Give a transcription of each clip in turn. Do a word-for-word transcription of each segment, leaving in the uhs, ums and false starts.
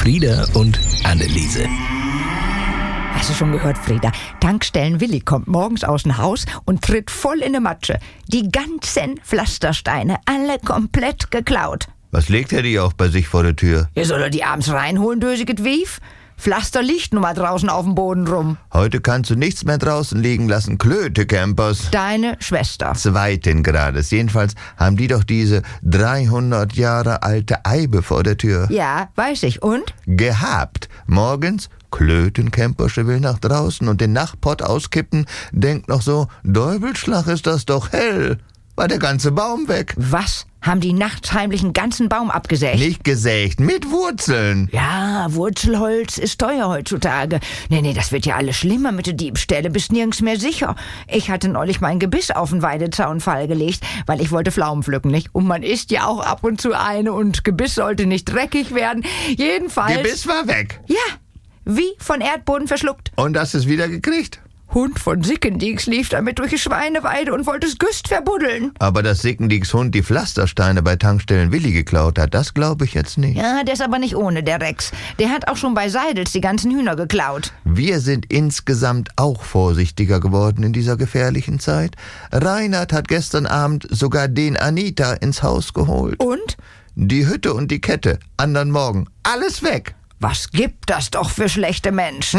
Frieda und Anneliese. Hast du schon gehört, Frieda? Tankstellen Willi kommt morgens aus dem Haus und tritt voll in die Matsche. Die ganzen Pflastersteine, alle komplett geklaut. Was legt er die auch bei sich vor der Tür? Ja, soll er die abends reinholen, dösiget Wief? Pflaster liegt nun mal draußen auf dem Boden rum. Heute kannst du nichts mehr draußen liegen lassen, Klöte, Campers. Deine Schwester. Zweiten Grades. Jedenfalls haben die doch diese dreihundert Jahre alte Eibe vor der Tür. Ja, weiß ich. Und? Gehabt. Morgens Klöten, Campersche will nach draußen und den Nachtpott auskippen, denkt noch so, Däubelschlag ist das doch hell. War der ganze Baum weg. Was? Haben die nachts heimlich einen ganzen Baum abgesägt? Nicht gesägt, mit Wurzeln. Ja, Wurzelholz ist teuer heutzutage. Nee, nee, das wird ja alles schlimmer mit der Diebstähle. Bist nirgends mehr sicher. Ich hatte neulich mein Gebiss auf den Weidezaunfall gelegt, weil ich wollte Pflaumen pflücken, nicht? Und man isst ja auch ab und zu eine und Gebiss sollte nicht dreckig werden. Jedenfalls... Gebiss war weg. Ja, wie von Erdboden verschluckt. Und hast es wieder gekriegt? Hund von Sickendieks lief damit durch die Schweineweide und wollte das Güst verbuddeln. Aber dass Sickendieks Hund die Pflastersteine bei Tankstellen Willi geklaut hat, das glaube ich jetzt nicht. Ja, der ist aber nicht ohne, der Rex. Der hat auch schon bei Seidels die ganzen Hühner geklaut. Wir sind insgesamt auch vorsichtiger geworden in dieser gefährlichen Zeit. Reinhard hat gestern Abend sogar den Anita ins Haus geholt. Und? Die Hütte und die Kette, andern Morgen, alles weg. Was gibt das doch für schlechte Menschen?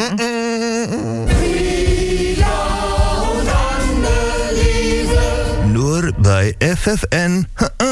Nur bei F F N